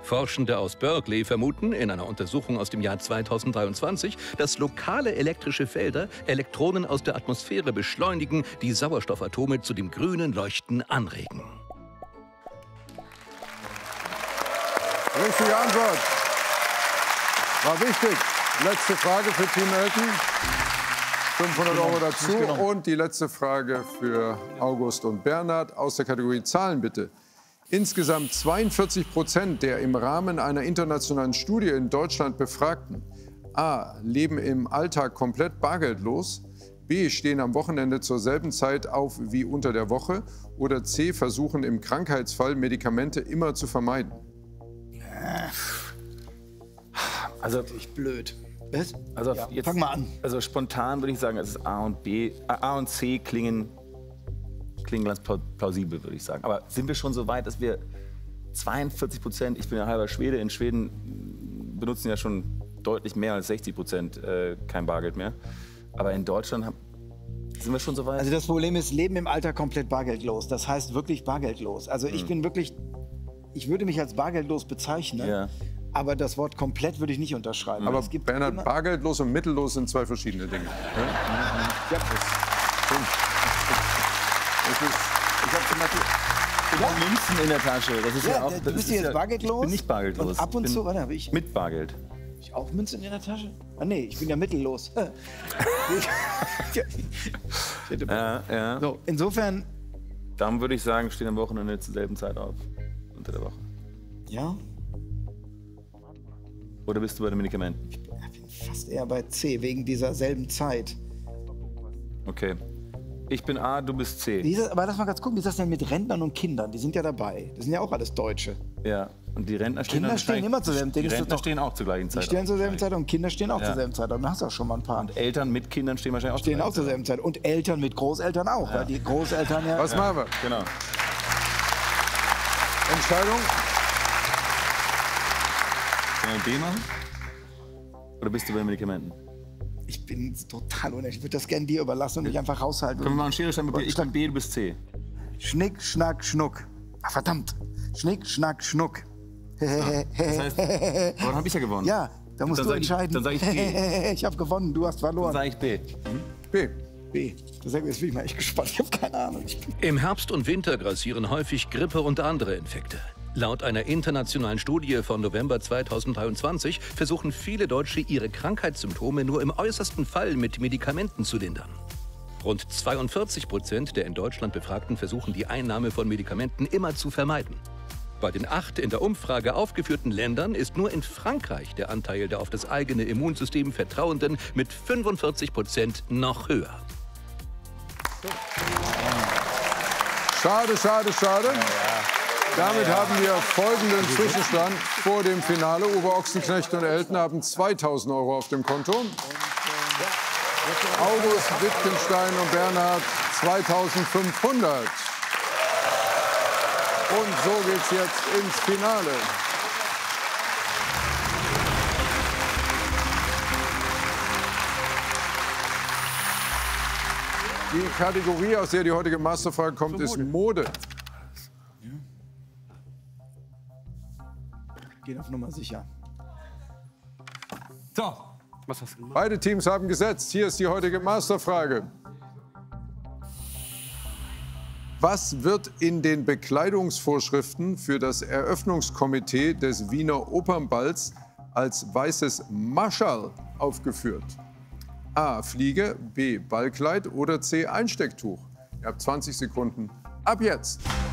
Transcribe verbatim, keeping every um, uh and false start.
Forschende aus Berkeley vermuten in einer Untersuchung aus dem Jahr zweitausenddreiundzwanzig, dass lokale elektrische Felder Elektronen aus der Atmosphäre beschleunigen, die Sauerstoffatome zu dem grünen Leuchten anregen. Richtige Antwort. War wichtig. Letzte Frage für Team Elton. fünfhundert Euro dazu. Und die letzte Frage für August und Bernhard aus der Kategorie Zahlen, bitte. Insgesamt zweiundvierzig Prozent der im Rahmen einer internationalen Studie in Deutschland Befragten A. leben im Alltag komplett bargeldlos, B. stehen am Wochenende zur selben Zeit auf wie unter der Woche oder C. versuchen im Krankheitsfall Medikamente immer zu vermeiden. Also natürlich blöd. Was? Also ja, jetzt, fang mal an. Also spontan würde ich sagen, es ist A und B. A und C klingen, klingen ganz plausibel, würde ich sagen. Aber sind wir schon so weit, dass wir zweiundvierzig Prozent, ich bin ja halber Schwede, in Schweden benutzen ja schon deutlich mehr als sechzig Prozent äh, kein Bargeld mehr. Aber in Deutschland haben, sind wir schon so weit? Also das Problem ist, Leben im Alter komplett bargeldlos. Das heißt wirklich bargeldlos. Also ich hm. bin wirklich, ich würde mich als bargeldlos bezeichnen. Ja. Aber das Wort komplett würde ich nicht unterschreiben. Aber es gibt Bernhard, bargeldlos und mittellos sind zwei verschiedene Dinge. Ja? Ja. Das stimmt. Das ist, ich habe zum Beispiel ich hab Münzen in der Tasche. Das ist ja, ja auch, du bist jetzt ja, bargeldlos? Ich bin nicht bargeldlos. Und ab und zu, warte, habe ich... Mit Bargeld. Habe ich auch Münzen in der Tasche? Ah nee, ich bin ja mittellos. ja, ja. So, insofern... Darum würde ich sagen, stehen am Wochenende zur selben Zeit auf. Unter der Woche. Ja. Oder bist du bei den Medikamenten? Ich bin fast eher bei C, wegen dieser selben Zeit. Okay. Ich bin A, du bist C. Wie ist das, aber lass mal ganz gucken, wie ist das denn mit Rentnern und Kindern? Die sind ja dabei. Das sind ja auch alles Deutsche. Ja, und die Rentner stehen, Kinder stehen immer zur selben Zeit. Die Rentner stehen auch zur gleichen Zeit. Die stehen zur selben Zeit und Kinder stehen auch ja. zur selben Zeit. Und dann hast du auch schon mal ein paar. Und Eltern mit Kindern stehen wahrscheinlich auch stehen auch zur selben Zeit. Und Eltern mit Großeltern auch. Ja. Weil die Großeltern ja... Was ja. machen wir? Genau. Entscheidung? Können wir B machen? Oder bist du bei den Medikamenten? Ich bin total unehrlich. Ich würde das gerne dir überlassen und mich einfach raushalten. Können wir mal einen Schere Stein Papier? Ich bin B, du bist C. Schnick, Schnack, Schnuck. Ach, verdammt. Schnick, Schnack, Schnuck. Ja, das heißt, aber dann habe ich ja gewonnen. Ja, da musst dann du entscheiden. Ich, dann sage ich B. Ich habe gewonnen, du hast verloren. Dann sage ich B. Hm? B. B. Das sag, jetzt bin ich mal echt gespannt. Ich habe keine Ahnung. Im Herbst und Winter grassieren häufig Grippe und andere Infekte. Laut einer internationalen Studie von November zweitausenddreiundzwanzig versuchen viele Deutsche, ihre Krankheitssymptome nur im äußersten Fall mit Medikamenten zu lindern. Rund zweiundvierzig Prozent der in Deutschland Befragten versuchen, die Einnahme von Medikamenten immer zu vermeiden. Bei den acht in der Umfrage aufgeführten Ländern ist nur in Frankreich der Anteil der auf das eigene Immunsystem Vertrauenden mit fünfundvierzig Prozent noch höher. Schade, schade, schade. Ja, ja. Damit haben wir folgenden Zwischenstand vor dem Finale. Uwe Ochsenknecht und Elton haben zweitausend Euro auf dem Konto. August, Wittgenstein und Bernhard zweitausendfünfhundert. Und so geht's jetzt ins Finale. Die Kategorie, aus der die heutige Masterfrage kommt, ist Mode. Gehen auf Nummer sicher. So, was hast du gemacht? Beide Teams haben gesetzt. Hier ist die heutige Masterfrage. Was wird in den Bekleidungsvorschriften für das Eröffnungskomitee des Wiener Opernballs als weißes Marschall aufgeführt? A. Fliege, B. Ballkleid oder C. Einstecktuch? Ihr habt zwanzig Sekunden. Ab jetzt!